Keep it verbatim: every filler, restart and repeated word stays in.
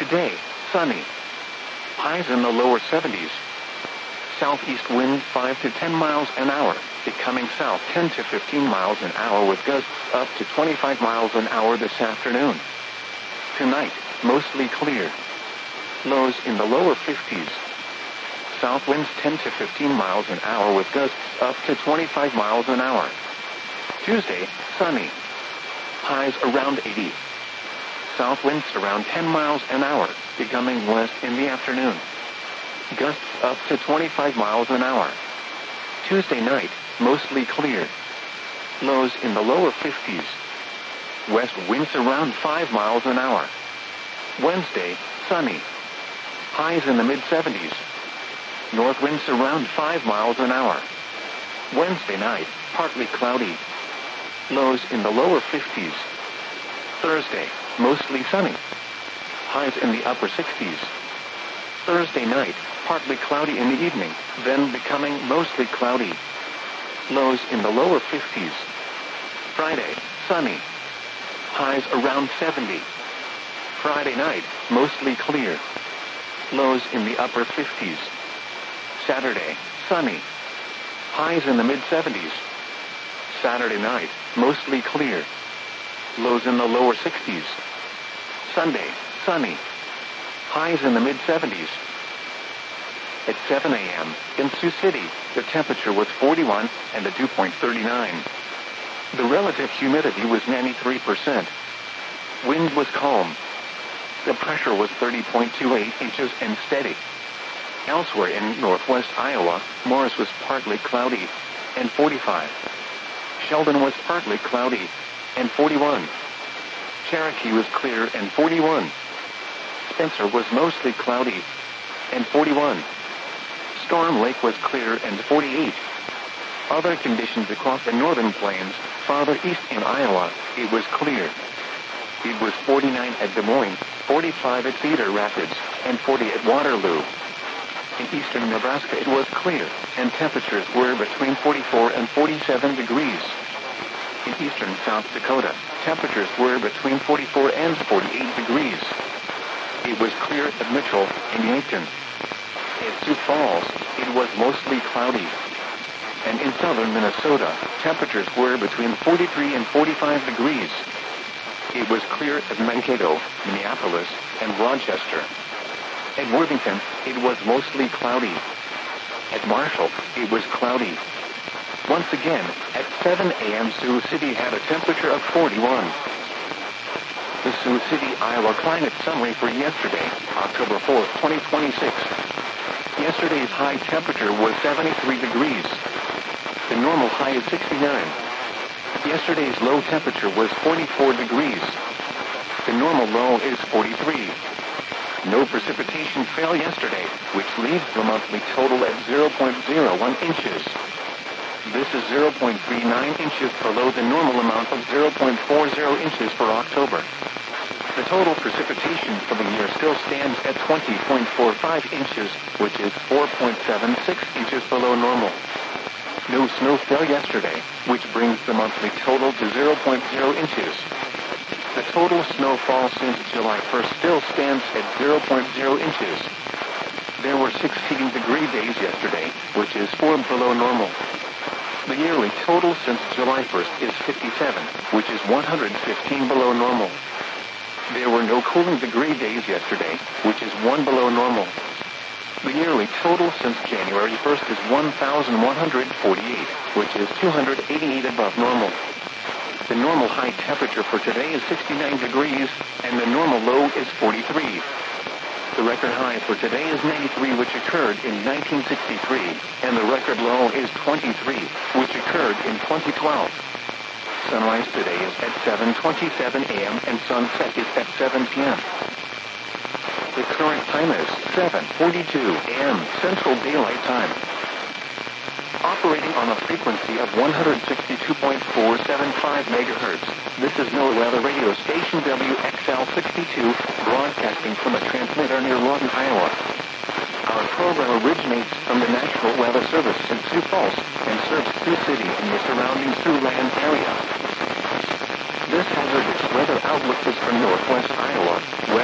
Today, sunny. Highs in the lower seventies. Southeast wind five to ten miles an hour, becoming south ten to fifteen miles an hour with gusts up to twenty-five miles an hour this afternoon. Tonight, mostly clear. Lows in the lower fifties. South winds ten to fifteen miles an hour with gusts up to twenty-five miles an hour. Tuesday, sunny. Highs around eighty. South winds around ten miles an hour, becoming west in the afternoon. Gusts up to twenty-five miles an hour. Tuesday night, mostly clear. Lows in the lower fifties. West winds around five miles an hour. Wednesday, sunny. Highs in the mid-seventies. North winds around five miles an hour. Wednesday night, partly cloudy. Lows in the lower fifties. Thursday, mostly sunny. Highs in the upper sixties. Thursday night, partly cloudy in the evening, then becoming mostly cloudy. Lows in the lower fifties. Friday, sunny. Highs around seventy. Friday night, mostly clear. Lows in the upper fifties. Saturday, sunny. Highs in the mid-seventies. Saturday night, mostly clear. Lows in the lower sixties. Sunday, sunny. Highs in the mid-seventies. At seven a.m. in Sioux City, the temperature was forty-one and the dew point thirty-nine. The relative humidity was ninety-three percent. Wind was calm. The pressure was thirty point two eight inches and steady. Elsewhere in northwest Iowa, Morris was partly cloudy and forty-five. Sheldon was partly cloudy and forty-one. Cherokee was clear and forty-one. Spencer was mostly cloudy and forty-one. Storm Lake was clear and forty-eight. Other conditions across the northern plains, farther east in Iowa, it was clear. It was forty-nine at Des Moines, forty-five at Cedar Rapids, and forty at Waterloo. In eastern Nebraska it was clear, and temperatures were between forty-four and forty-seven degrees. In eastern South Dakota, temperatures were between forty-four and forty-eight degrees. It was clear at Mitchell and Yankton. At Sioux Falls, it was mostly cloudy. And in southern Minnesota, temperatures were between forty-three and forty-five degrees. It was clear at Mankato, Minneapolis, and Rochester. At Worthington, it was mostly cloudy. At Marshall, it was cloudy. Once again, at seven a.m. Sioux City had a temperature of forty-one. The Sioux City, Iowa climate summary for yesterday, October fourth, twenty twenty-six. Yesterday's high temperature was seventy-three degrees. The normal high is sixty-nine. Yesterday's low temperature was forty-four degrees. The normal low is forty-three. No precipitation fell yesterday, which leaves the monthly total at zero point zero one inches. This is zero point three nine inches below the normal amount of zero point four zero inches for October. The total precipitation for the year still stands at twenty point four five inches, which is four point seven six inches below normal. No snow fell yesterday, which brings the monthly total to zero point zero inches. The total snowfall since July first still stands at zero point zero inches. There were six heating degree days yesterday, which is four below normal. The yearly total since July first is fifty-seven, which is one hundred fifteen below normal. There were no cooling degree days yesterday, which is one below normal. The yearly total since January first is one thousand one hundred forty-eight, which is two hundred eighty-eight above normal. The normal high temperature for today is sixty-nine degrees, and the normal low is forty-three. The record high for today is ninety-three, which occurred in nineteen sixty-three, and the record low is twenty-three, which occurred in twenty twelve. Sunrise today is at seven twenty-seven a.m. and sunset is at seven p.m. The current time is seven forty-two a.m. Central Daylight Time. Operating on a frequency of one hundred sixty-two point four seven five megahertz, this is NOAA Weather Radio Station W X L sixty-two, broadcasting from a transmitter near Lawton, Iowa. Our program originates from the National Weather Service in Sioux Falls and serves Sioux City and the surrounding Siouxland area. This hazardous weather outlook is from northwest Iowa.